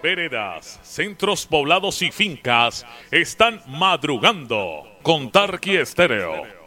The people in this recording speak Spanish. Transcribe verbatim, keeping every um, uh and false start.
veredas, centros poblados y fincas están madrugando con Tarqui Estéreo.